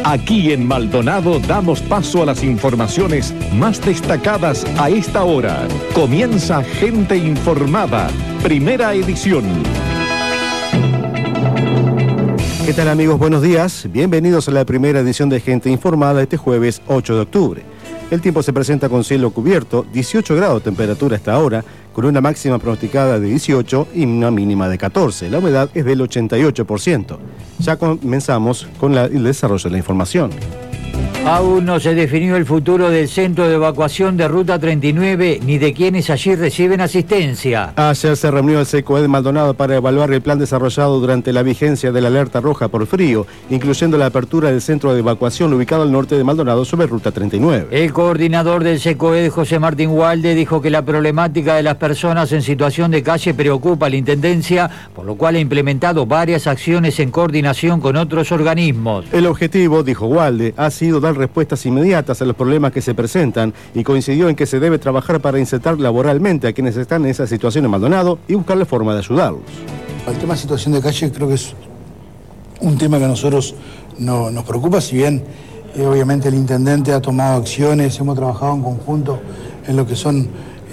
Aquí en Maldonado damos paso a las informaciones más destacadas a esta hora. Comienza Gente Informada, primera edición. ¿Qué tal, amigos? Buenos días. Bienvenidos a la primera edición de Gente Informada este jueves 8 de octubre. El tiempo se presenta con cielo cubierto, 18 grados de temperatura hasta ahora, con una máxima pronosticada de 18 y una mínima de 14. La humedad es del 88%. Ya comenzamos con el desarrollo de la información. Aún no se definió el futuro del centro de evacuación de Ruta 39 ni de quienes allí reciben asistencia. Ayer se reunió el CECOE de Maldonado para evaluar el plan desarrollado durante la vigencia de la alerta roja por frío, incluyendo la apertura del centro de evacuación ubicado al norte de Maldonado sobre Ruta 39. El coordinador del CECOE, José Martín Walde, dijo que la problemática de las personas en situación de calle preocupa a la Intendencia, por lo cual ha implementado varias acciones en coordinación con otros organismos. El objetivo, dijo Walde, ha sido dar respuestas inmediatas a los problemas que se presentan y coincidió en que se debe trabajar para insertar laboralmente a quienes están en esa situación en Maldonado y buscar la forma de ayudarlos. El tema de situación de calle creo que es un tema que a nosotros nos preocupa, si bien obviamente el intendente ha tomado acciones, hemos trabajado en conjunto en lo que son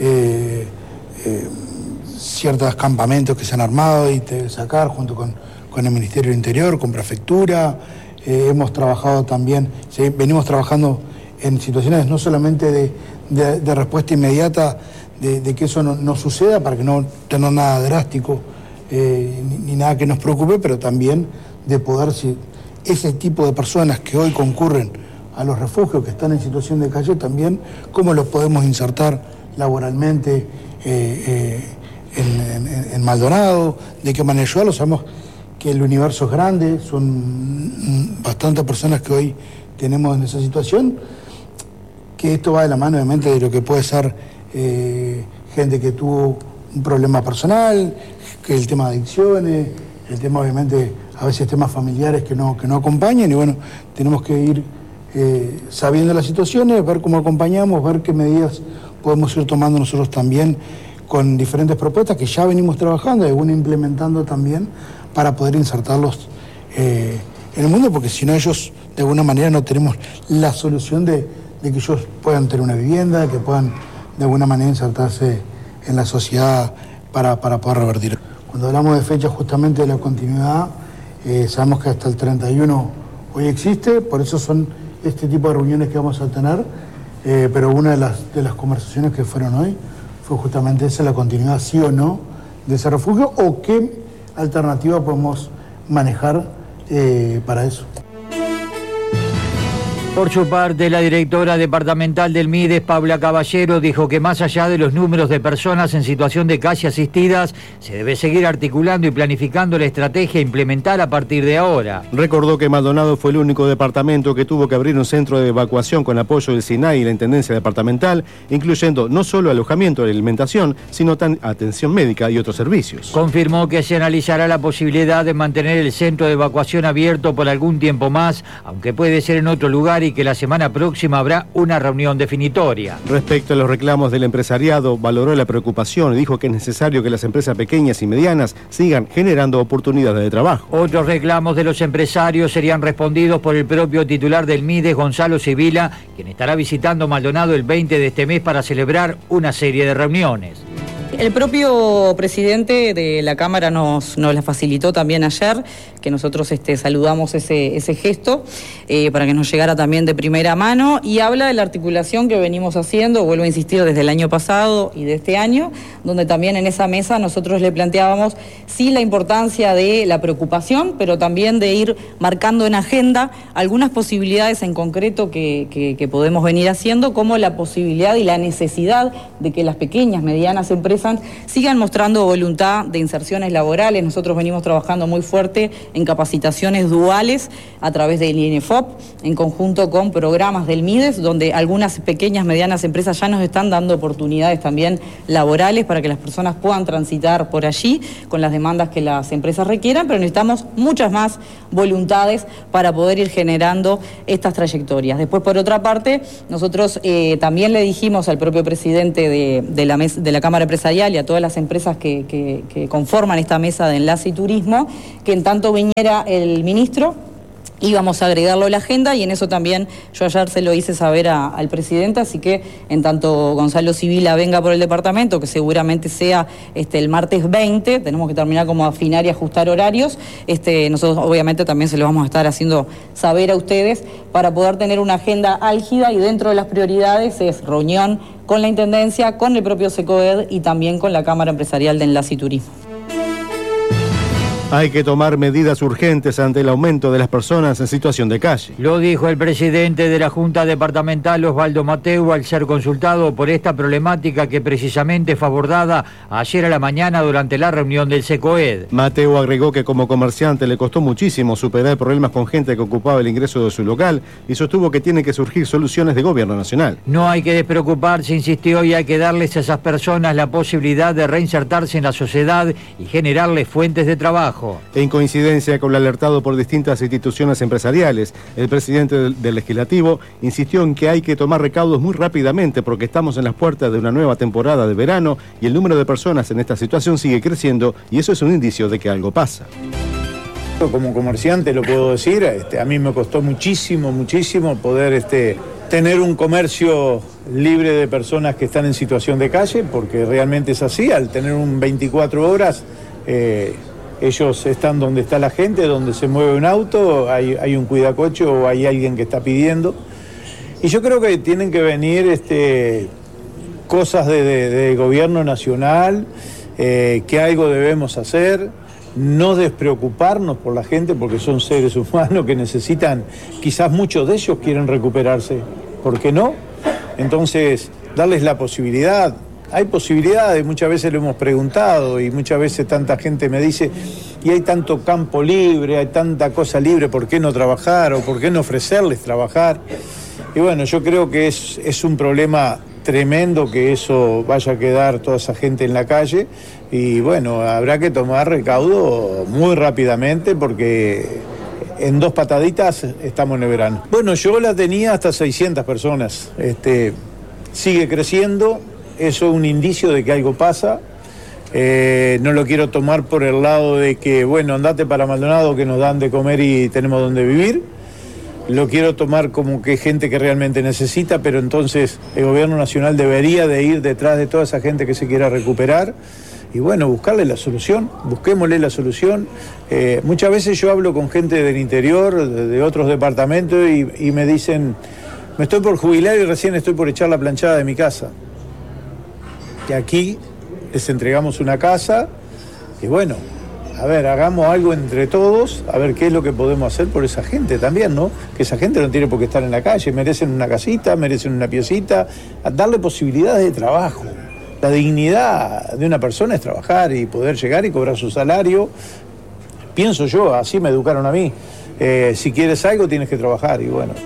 ciertos campamentos que se han armado y sacar junto con el Ministerio del Interior, con Prefectura. Hemos trabajado también, venimos trabajando en situaciones no solamente de respuesta inmediata, de que eso no suceda, para que no tener nada drástico ni nada que nos preocupe, pero también de poder, si ese tipo de personas que hoy concurren a los refugios, que están en situación de calle, también cómo los podemos insertar laboralmente en Maldonado, de qué manera ayudarlos. Sabemos que el universo es grande, son bastantes personas que hoy tenemos en esa situación, que esto va de la mano obviamente de lo que puede ser gente que tuvo un problema personal, que el tema de adicciones, el tema obviamente a veces temas familiares que no acompañan, y bueno, tenemos que ir sabiendo las situaciones, ver cómo acompañamos, ver qué medidas podemos ir tomando nosotros también con diferentes propuestas que ya venimos trabajando y alguna implementando también, para poder insertarlos en el mundo, porque si no ellos de alguna manera no tenemos la solución de que ellos puedan tener una vivienda, que puedan de alguna manera insertarse en la sociedad para poder revertir. Cuando hablamos de fechas justamente de la continuidad, sabemos que hasta el 31 hoy existe, por eso son este tipo de reuniones que vamos a tener, pero una de las conversaciones que fueron hoy fue justamente esa, la continuidad sí o no de ese refugio, o qué alternativa podemos manejar para eso. Por su parte, la directora departamental del MIDES, Paula Caballero, dijo que más allá de los números de personas en situación de calle asistidas, se debe seguir articulando y planificando la estrategia a implementar a partir de ahora. Recordó que Maldonado fue el único departamento que tuvo que abrir un centro de evacuación con apoyo del SINAI y la Intendencia Departamental, incluyendo no solo alojamiento y alimentación, sino atención médica y otros servicios. Confirmó que se analizará la posibilidad de mantener el centro de evacuación abierto por algún tiempo más, aunque puede ser en otro lugar, y que la semana próxima habrá una reunión definitoria. Respecto a los reclamos del empresariado, valoró la preocupación y dijo que es necesario que las empresas pequeñas y medianas sigan generando oportunidades de trabajo. Otros reclamos de los empresarios serían respondidos por el propio titular del MIDES, Gonzalo Sibila, quien estará visitando Maldonado el 20 de este mes para celebrar una serie de reuniones. El propio presidente de la Cámara nos la facilitó también ayer, que nosotros saludamos ese gesto para que nos llegara también de primera mano, y habla de la articulación que venimos haciendo, vuelvo a insistir, desde el año pasado y de este año, donde también en esa mesa nosotros le planteábamos sí la importancia de la preocupación, pero también de ir marcando en agenda algunas posibilidades en concreto que podemos venir haciendo, como la posibilidad y la necesidad de que las pequeñas, medianas empresas sigan mostrando voluntad de inserciones laborales. Nosotros venimos trabajando muy fuerte en capacitaciones duales a través del INEFOP, en conjunto con programas del MIDES, donde algunas pequeñas, medianas empresas ya nos están dando oportunidades también laborales para que las personas puedan transitar por allí con las demandas que las empresas requieran, pero necesitamos muchas más voluntades para poder ir generando estas trayectorias. Después, por otra parte, nosotros también le dijimos al propio presidente de la Cámara Empresarial y a todas las empresas que conforman esta mesa de enlace y turismo, que en tanto viniera el ministro íbamos a agregarlo a la agenda, y en eso también yo ayer se lo hice saber al presidente, así que en tanto Gonzalo Sibila venga por el departamento, que seguramente sea el martes 20, tenemos que terminar como afinar y ajustar horarios, nosotros obviamente también se lo vamos a estar haciendo saber a ustedes para poder tener una agenda álgida, y dentro de las prioridades es reunión con la Intendencia, con el propio SECOED y también con la Cámara Empresarial de Enlace y Turismo. Hay que tomar medidas urgentes ante el aumento de las personas en situación de calle. Lo dijo el presidente de la Junta Departamental, Osvaldo Mateu, al ser consultado por esta problemática que precisamente fue abordada ayer a la mañana durante la reunión del SECOED. Mateu agregó que como comerciante le costó muchísimo superar problemas con gente que ocupaba el ingreso de su local y sostuvo que tienen que surgir soluciones de gobierno nacional. No hay que despreocuparse, insistió, y hay que darles a esas personas la posibilidad de reinsertarse en la sociedad y generarles fuentes de trabajo. En coincidencia con lo alertado por distintas instituciones empresariales, el presidente del Legislativo insistió en que hay que tomar recaudos muy rápidamente porque estamos en las puertas de una nueva temporada de verano y el número de personas en esta situación sigue creciendo, y eso es un indicio de que algo pasa. Como comerciante lo puedo decir, a mí me costó muchísimo poder tener un comercio libre de personas que están en situación de calle, porque realmente es así. Al tener un 24 horas, ellos están donde está la gente, donde se mueve un auto, hay un cuidacoche o hay alguien que está pidiendo. Y yo creo que tienen que venir cosas de gobierno nacional, que algo debemos hacer, no despreocuparnos por la gente, porque son seres humanos que necesitan, quizás muchos de ellos quieren recuperarse, ¿por qué no? Entonces, darles la posibilidad. Hay posibilidades, muchas veces lo hemos preguntado y muchas veces tanta gente me dice, y hay tanto campo libre, hay tanta cosa libre, ¿por qué no trabajar o por qué no ofrecerles trabajar? Y bueno, yo creo que es un problema tremendo que eso vaya a quedar toda esa gente en la calle, y bueno, habrá que tomar recaudo muy rápidamente porque en 2 pataditas estamos en el verano. Bueno, yo la tenía hasta 600 personas, sigue creciendo. Eso es un indicio de que algo pasa. No lo quiero tomar por el lado de que, bueno, andate para Maldonado que nos dan de comer y tenemos donde vivir. Lo quiero tomar como que gente que realmente necesita, pero entonces el gobierno nacional debería de ir detrás de toda esa gente que se quiera recuperar y, bueno, buscarle la solución, busquémosle la solución. Muchas veces yo hablo con gente del interior, de otros departamentos, y me dicen, me estoy por jubilar y recién estoy por echar la planchada de mi casa. Que aquí les entregamos una casa y bueno, a ver, hagamos algo entre todos, a ver qué es lo que podemos hacer por esa gente también, ¿no? Que esa gente no tiene por qué estar en la calle, merecen una casita, merecen una piecita, darle posibilidades de trabajo. La dignidad de una persona es trabajar y poder llegar y cobrar su salario. Pienso yo, así me educaron a mí. Si quieres algo tienes que trabajar y bueno.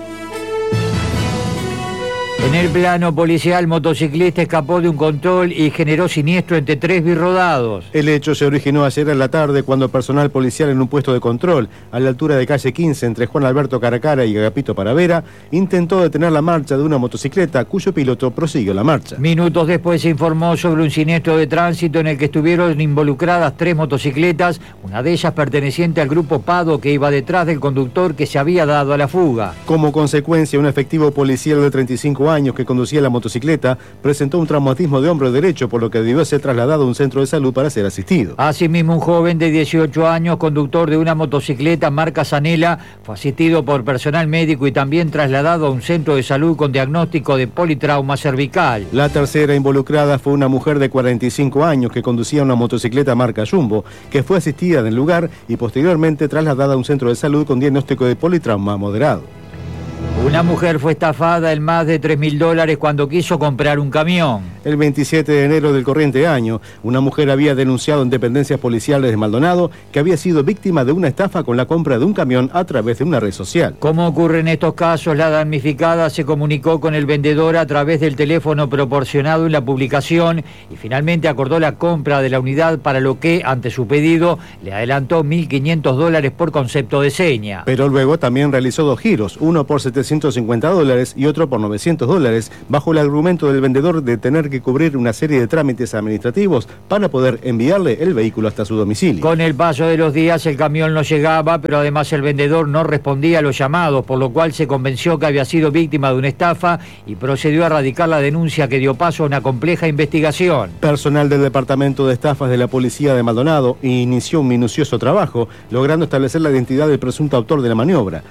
En el plano policial, motociclista escapó de un control y generó siniestro entre 3 birrodados. El hecho se originó ayer en la tarde cuando personal policial en un puesto de control, a la altura de calle 15 entre Juan Alberto Caracara y Agapito Paravera, intentó detener la marcha de una motocicleta cuyo piloto prosiguió la marcha. Minutos después se informó sobre un siniestro de tránsito en el que estuvieron involucradas 3 motocicletas, una de ellas perteneciente al grupo Pado que iba detrás del conductor que se había dado a la fuga. Como consecuencia, un efectivo policial de 35 años que conducía la motocicleta presentó un traumatismo de hombro derecho, por lo que debió ser trasladado a un centro de salud para ser asistido. Asimismo, un joven de 18 años, conductor de una motocicleta marca Zanela, fue asistido por personal médico y también trasladado a un centro de salud con diagnóstico de politrauma cervical. La tercera involucrada fue una mujer de 45 años que conducía una motocicleta marca Jumbo, que fue asistida en el lugar y posteriormente trasladada a un centro de salud con diagnóstico de politrauma moderado. Una mujer fue estafada en más de $3.000 cuando quiso comprar un camión. El 27 de enero del corriente año, una mujer había denunciado en dependencias policiales de Maldonado que había sido víctima de una estafa con la compra de un camión a través de una red social. Como ocurre en estos casos, la damnificada se comunicó con el vendedor a través del teléfono proporcionado en la publicación y finalmente acordó la compra de la unidad, para lo que, ante su pedido, le adelantó $1.500 por concepto de seña. Pero luego también realizó 2 giros, uno por $700 $850 y otro por $900, bajo el argumento del vendedor de tener que cubrir una serie de trámites administrativos para poder enviarle el vehículo hasta su domicilio. Con el paso de los días el camión no llegaba, pero además el vendedor no respondía a los llamados, por lo cual se convenció que había sido víctima de una estafa y procedió a radicar la denuncia que dio paso a una compleja investigación. Personal del Departamento de Estafas de la Policía de Maldonado inició un minucioso trabajo, logrando establecer la identidad del presunto autor de la maniobra,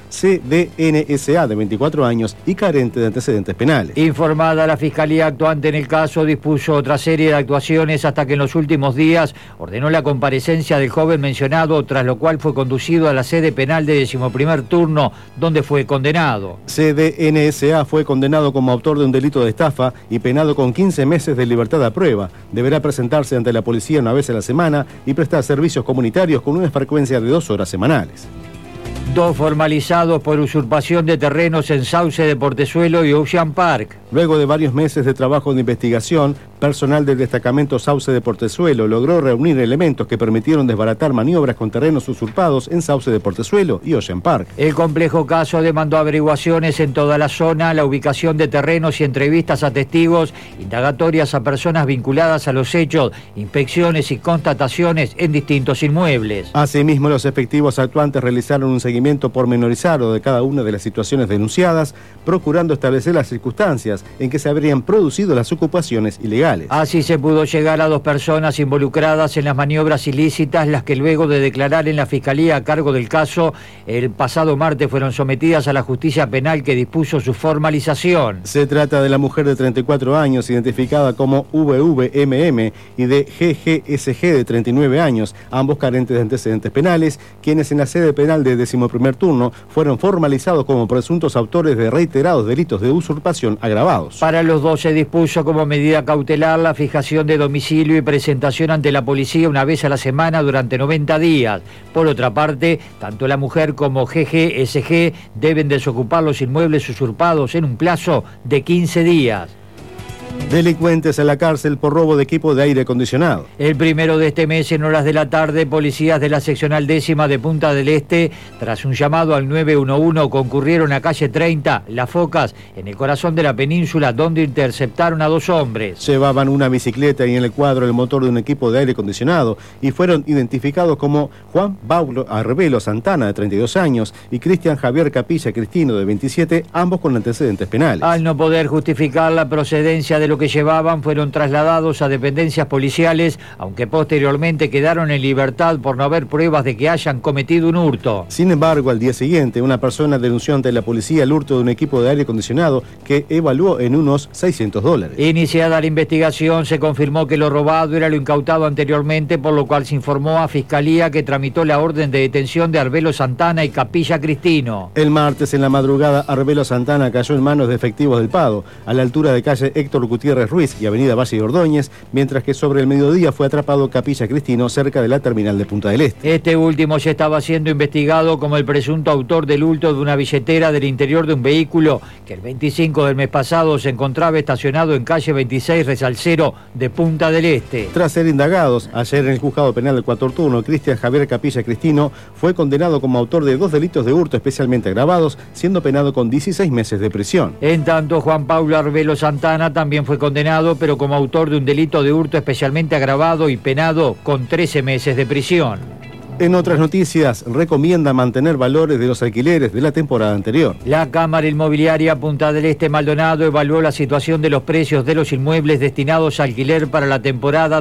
CDNSA, de 24 años y carente de antecedentes penales. Informada la Fiscalía actuante en el caso, dispuso otra serie de actuaciones hasta que en los últimos días ordenó la comparecencia del joven mencionado, tras lo cual fue conducido a la sede penal de 11º turno, donde fue condenado. CDNSA fue condenado como autor de un delito de estafa y penado con 15 meses de libertad a prueba. Deberá presentarse ante la policía una vez a la semana y prestar servicios comunitarios con una frecuencia de 2 horas semanales. 2 formalizados por usurpación de terrenos en Sauce de Portezuelo y Ocean Park. Luego de varios meses de trabajo de investigación, personal del destacamento Sauce de Portezuelo logró reunir elementos que permitieron desbaratar maniobras con terrenos usurpados en Sauce de Portezuelo y Ocean Park. El complejo caso demandó averiguaciones en toda la zona, la ubicación de terrenos y entrevistas a testigos, indagatorias a personas vinculadas a los hechos, inspecciones y constataciones en distintos inmuebles. Asimismo, los efectivos actuantes realizaron un seguimiento pormenorizado de cada una de las situaciones denunciadas, procurando establecer las circunstancias en que se habrían producido las ocupaciones ilegales. Así se pudo llegar a 2 personas involucradas en las maniobras ilícitas, las que luego de declarar en la Fiscalía a cargo del caso, el pasado martes fueron sometidas a la justicia penal que dispuso su formalización. Se trata de la mujer de 34 años, identificada como VVMM, y de GGSG de 39 años, ambos carentes de antecedentes penales, quienes en la sede penal de 11º turno fueron formalizados como presuntos autores de reiterados delitos de usurpación agravados. Para los 2 se dispuso como medida cautelar la fijación de domicilio y presentación ante la policía una vez a la semana durante 90 días. Por otra parte, tanto la mujer como GGSG deben desocupar los inmuebles usurpados en un plazo de 15 días. Delincuentes a la cárcel por robo de equipo de aire acondicionado. El 1 de este mes, en horas de la tarde, policías de la seccional 10ª de Punta del Este, tras un llamado al 911, concurrieron a calle 30, Las Focas, en el corazón de la península, donde interceptaron a 2 hombres. Llevaban una bicicleta y en el cuadro el motor de un equipo de aire acondicionado y fueron identificados como Juan Paulo Arbelo Santana, de 32 años, y Cristian Javier Capilla Cristino, de 27, ambos con antecedentes penales. Al no poder justificar la procedencia de lo que llevaban, fueron trasladados a dependencias policiales, aunque posteriormente quedaron en libertad por no haber pruebas de que hayan cometido un hurto. Sin embargo, al día siguiente, una persona denunció ante la policía el hurto de un equipo de aire acondicionado que evaluó en unos $600. Iniciada la investigación, se confirmó que lo robado era lo incautado anteriormente, por lo cual se informó a Fiscalía que tramitó la orden de detención de Arbelo Santana y Capilla Cristino. El martes, en la madrugada, Arbelo Santana cayó en manos de efectivos del Pado, a la altura de calle Héctor Gutiérrez Ruiz y avenida Valle de Ordóñez, mientras que sobre el mediodía fue atrapado Capilla Cristino cerca de la terminal de Punta del Este. Este último ya estaba siendo investigado como el presunto autor del hurto de una billetera del interior de un vehículo que el 25 del mes pasado se encontraba estacionado en calle 26 Resalcero de Punta del Este. Tras ser indagados, ayer en el juzgado penal del 4º turno, Cristian Javier Capilla Cristino fue condenado como autor de 2 delitos de hurto especialmente agravados, siendo penado con 16 meses de prisión. En tanto, Juan Paulo Arbelo Santana también fue condenado, pero como autor de un delito de hurto especialmente agravado y penado con 13 meses de prisión. En otras noticias, recomienda mantener valores de los alquileres de la temporada anterior. La Cámara Inmobiliaria Punta del Este Maldonado evaluó la situación de los precios de los inmuebles destinados a alquiler para la temporada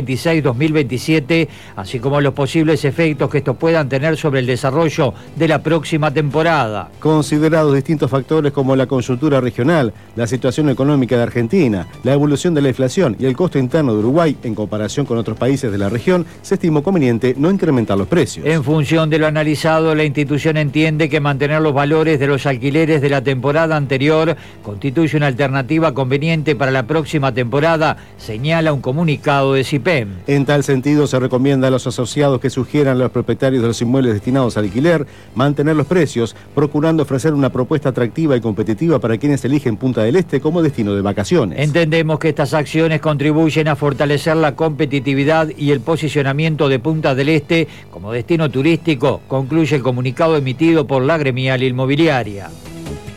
2026-2027, así como los posibles efectos que estos puedan tener sobre el desarrollo de la próxima temporada. Considerados distintos factores como la coyuntura regional, la situación económica de Argentina, la evolución de la inflación y el costo interno de Uruguay en comparación con otros países de la región, se estimó conveniente no incrementar los precios. En función de lo analizado, la institución entiende que mantener los valores de los alquileres de la temporada anterior constituye una alternativa conveniente para la próxima temporada, señala un comunicado de CIPEM. En tal sentido, se recomienda a los asociados que sugieran a los propietarios de los inmuebles destinados a alquiler mantener los precios, procurando ofrecer una propuesta atractiva y competitiva para quienes eligen Punta del Este como destino de vacaciones. Entendemos que estas acciones contribuyen a fortalecer la competitividad y el posicionamiento de Punta del Este como destino turístico, concluye el comunicado emitido por la gremial inmobiliaria.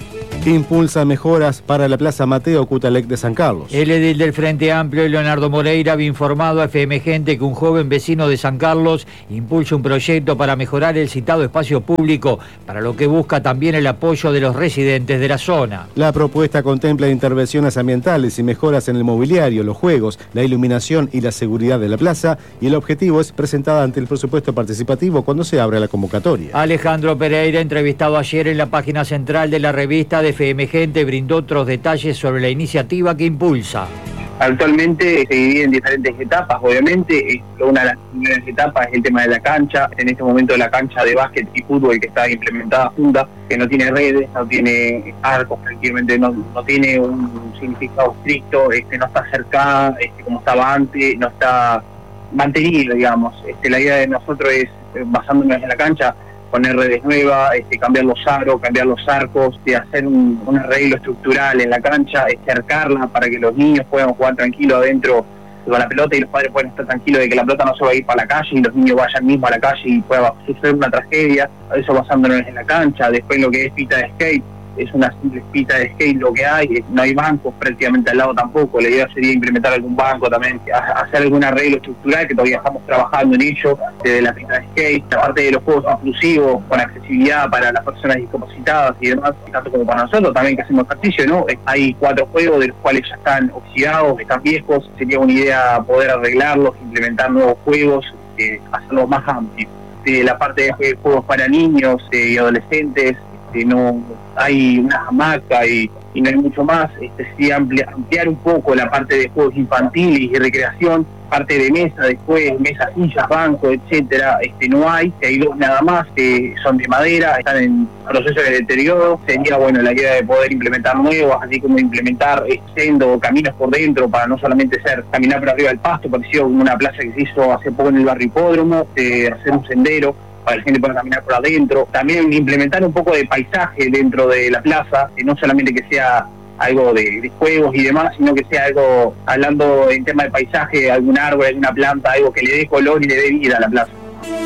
que impulsa mejoras para la Plaza Mateo Cutalec de San Carlos. El edil del Frente Amplio, Leonardo Moreira, había informado a FM Gente que un joven vecino de San Carlos impulsa un proyecto para mejorar el citado espacio público, para lo que busca también el apoyo de los residentes de la zona. La propuesta contempla intervenciones ambientales y mejoras en el mobiliario, los juegos, la iluminación y la seguridad de la plaza, y el objetivo es presentada ante el presupuesto participativo cuando se abra la convocatoria. Alejandro Pereira, entrevistado ayer en la página central de la revista de FM Gente, brindó otros detalles sobre la iniciativa que impulsa. Actualmente se divide en diferentes etapas, obviamente. Una de las primeras etapas es el tema de la cancha. En este momento la cancha de básquet y fútbol que está implementada junta, que no tiene redes, no tiene arcos, prácticamente no tiene un significado estricto, no está cercada como estaba antes, no está mantenida, digamos. La idea de nosotros es, basándonos en la cancha, poner redes nuevas, cambiar los aros, cambiar los arcos, hacer un arreglo estructural en la cancha, cercarla para que los niños puedan jugar tranquilos adentro con la pelota y los padres puedan estar tranquilos de que la pelota no se va a ir para la calle y los niños vayan mismo a la calle y pueda suceder una tragedia. Eso basándonos en la cancha. Después lo que es pista de skate, es una simple pista de skate lo que hay, no hay bancos prácticamente al lado tampoco. La idea sería implementar algún banco también, hacer algún arreglo estructural, que todavía estamos trabajando en ello, desde la pista de skate, la parte de los juegos inclusivos, con accesibilidad para las personas discapacitadas y demás, tanto como para nosotros también que hacemos ejercicio, ¿no? Hay 4 juegos de los cuales ya están oxidados, están viejos, sería una idea poder arreglarlos, implementar nuevos juegos, hacerlos más amplios. La parte de juegos para niños y adolescentes, no hay una hamaca y no hay mucho más. Sí, ampliar un poco la parte de juegos infantiles y recreación, parte de mesa, después mesas, sillas, bancos, etcétera, no hay. Hay 2 nada más que son de madera, están en proceso de deterioro. Sería la idea de poder implementar nuevos, así como implementar caminos por dentro, para no solamente caminar por arriba del pasto, parecido como una plaza que se hizo hace poco en el barrio Hipódromo, hacer un sendero para que la gente pueda caminar por adentro. También implementar un poco de paisaje dentro de la plaza, que no solamente que sea algo de juegos y demás, sino que sea algo, hablando en tema de paisaje, algún árbol, alguna planta, algo que le dé color y le dé vida a la plaza.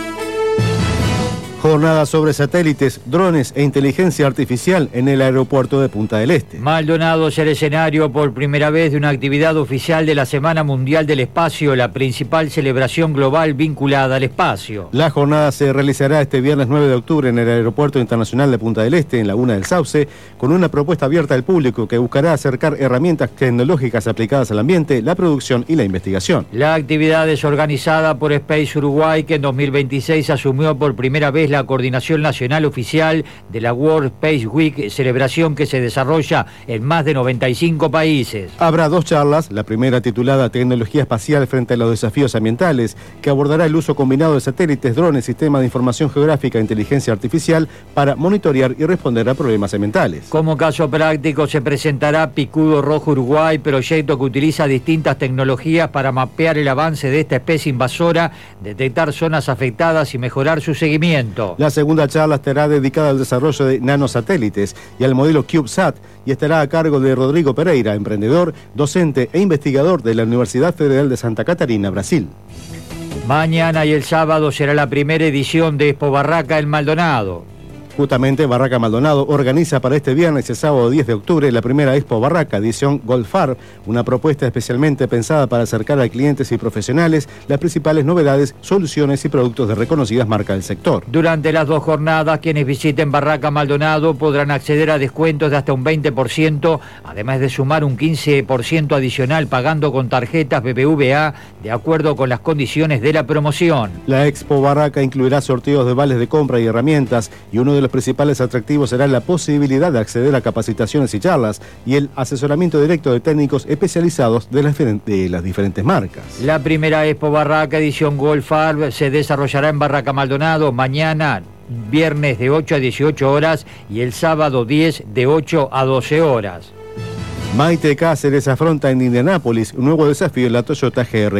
Jornada sobre satélites, drones e inteligencia artificial en el aeropuerto de Punta del Este. Maldonado será escenario por primera vez de una actividad oficial de la Semana Mundial del Espacio, la principal celebración global vinculada al espacio. La jornada se realizará este viernes 9 de octubre en el Aeropuerto Internacional de Punta del Este, en Laguna del Sauce, con una propuesta abierta al público que buscará acercar herramientas tecnológicas aplicadas al ambiente, la producción y la investigación. La actividad es organizada por Space Uruguay, que en 2026 asumió por primera vez la coordinación nacional oficial de la World Space Week, celebración que se desarrolla en más de 95 países. Habrá 2 charlas, la primera titulada Tecnología Espacial frente a los desafíos ambientales, que abordará el uso combinado de satélites, drones, sistemas de información geográfica e inteligencia artificial para monitorear y responder a problemas ambientales. Como caso práctico se presentará Picudo Rojo Uruguay, proyecto que utiliza distintas tecnologías para mapear el avance de esta especie invasora, detectar zonas afectadas y mejorar su seguimiento. La segunda charla estará dedicada al desarrollo de nanosatélites y al modelo CubeSat y estará a cargo de Rodrigo Pereira, emprendedor, docente e investigador de la Universidad Federal de Santa Catarina, Brasil. Mañana y el sábado será la primera edición de Expo Barraca en Maldonado. Justamente Barraca Maldonado organiza para este viernes y sábado 10 de octubre la primera Expo Barraca, edición Golfar, una propuesta especialmente pensada para acercar a clientes y profesionales las principales novedades, soluciones y productos de reconocidas marcas del sector. Durante las 2 jornadas, quienes visiten Barraca Maldonado podrán acceder a descuentos de hasta un 20%, además de sumar un 15% adicional pagando con tarjetas BBVA, de acuerdo con las condiciones de la promoción. La Expo Barraca incluirá sorteos de vales de compra y herramientas, y uno de los principales atractivos será la posibilidad de acceder a capacitaciones y charlas y el asesoramiento directo de técnicos especializados de las diferentes marcas. La primera Expo Barraca edición Golfar se desarrollará en Barraca Maldonado mañana, viernes de 8 a 18 horas y el sábado 10 de 8 a 12 horas. Maite Cáceres afronta en Indianápolis un nuevo desafío en la Toyota GR Cup.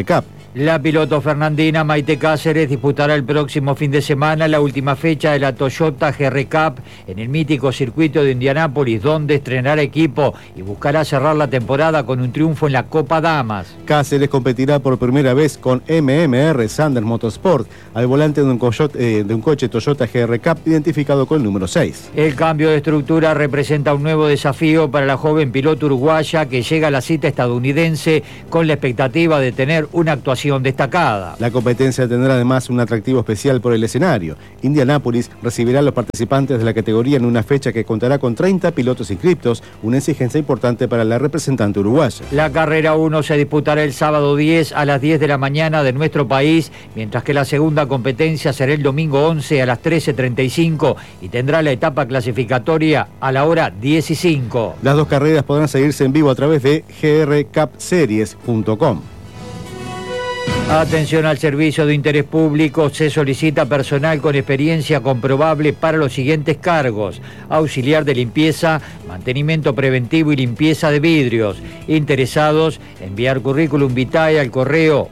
La piloto fernandina Maite Cáceres disputará el próximo fin de semana la última fecha de la Toyota GR Cup en el mítico circuito de Indianápolis, donde estrenará equipo y buscará cerrar la temporada con un triunfo en la Copa Damas. Cáceres competirá por primera vez con MMR Sanders Motorsport al volante de un coche Toyota GR Cup identificado con el número 6. El cambio de estructura representa un nuevo desafío para la joven piloto uruguaya que llega a la cita estadounidense con la expectativa de tener una actuación destacada. La competencia tendrá además un atractivo especial por el escenario. Indianápolis recibirá a los participantes de la categoría en una fecha que contará con 30 pilotos inscriptos, una exigencia importante para la representante uruguaya. La carrera 1 se disputará el sábado 10 a las 10 de la mañana de nuestro país, mientras que la segunda competencia será el domingo 11 a las 13:35 y tendrá la etapa clasificatoria a la hora 15. Las dos carreras podrán seguirse en vivo a través de grcupseries.com. Atención al servicio de interés público, se solicita personal con experiencia comprobable para los siguientes cargos: auxiliar de limpieza, mantenimiento preventivo y limpieza de vidrios. Interesados, enviar currículum vitae al correo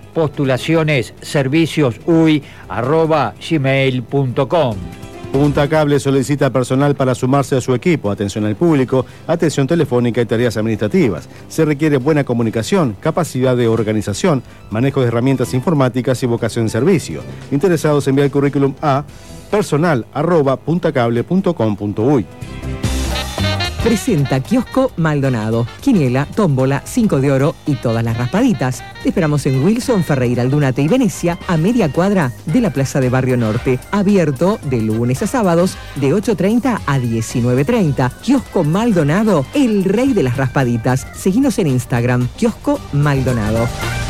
postulacionesserviciosui@gmail.com. Punta Cable solicita personal para sumarse a su equipo, atención al público, atención telefónica y tareas administrativas. Se requiere buena comunicación, capacidad de organización, manejo de herramientas informáticas y vocación de servicio. Interesados, enviar el currículum a personal@puntacable.com.uy. Presenta Kiosco Maldonado, quiniela, tómbola, 5 de oro y todas las raspaditas. Te esperamos en Wilson, Ferreira, Aldunate y Venecia, a media cuadra de la Plaza de Barrio Norte. Abierto de lunes a sábados de 8:30 a 19:30. Kiosco Maldonado, el rey de las raspaditas. Seguinos en Instagram, Kiosco Maldonado.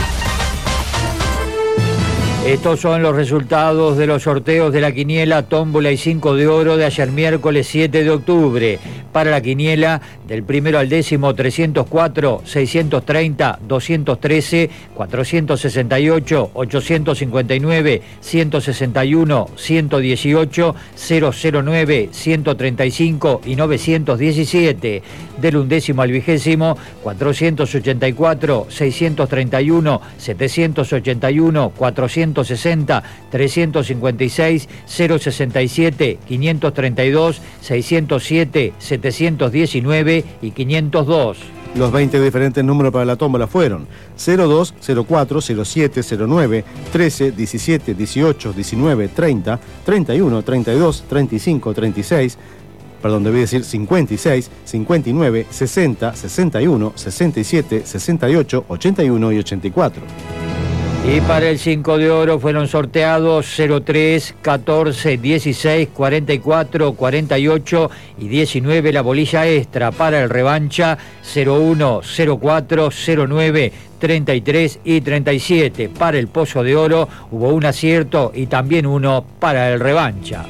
Estos son los resultados de los sorteos de la quiniela, tómbola y 5 de oro de ayer miércoles 7 de octubre. Para la quiniela, del primero al décimo, 304, 630, 213, 468, 859, 161, 118, 009, 135 y 917. Del undécimo al vigésimo, 484, 631, 781, 460, 356, 067, 532, 607, 719 y 502. Los 20 diferentes números para la tómbola fueron 02, 04, 07, 09, 13, 17, 18, 19, 30, 31, 32, 35, 36, debí decir 56, 59, 60, 61, 67, 68, 81 y 84. Y para el 5 de oro fueron sorteados 03, 14, 16, 44, 48 y 19 la bolilla extra. Para el revancha 01, 04, 09, 33 y 37. Para el pozo de oro hubo un acierto y también uno para el revancha.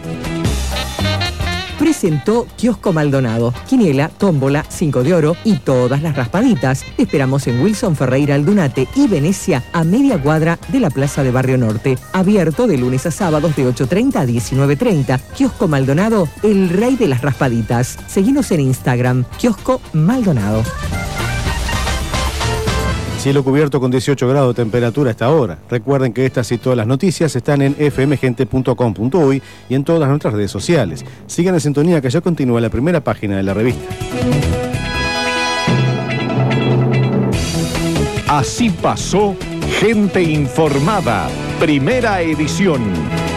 Presentó Kiosco Maldonado, quiniela, tómbola, 5 de oro y todas las raspaditas. Te esperamos en Wilson, Ferreira, Aldunate y Venecia, a media cuadra de la Plaza de Barrio Norte. Abierto de lunes a sábados de 8:30 a 19:30. Kiosco Maldonado, el rey de las raspaditas. Seguinos en Instagram, Kiosco Maldonado. Cielo cubierto con 18 grados de temperatura hasta ahora. Recuerden que estas y todas las noticias están en fmgente.com.uy y en todas nuestras redes sociales. Sigan en sintonía que ya continúa la primera página de la revista. Así pasó Gente Informada, primera edición.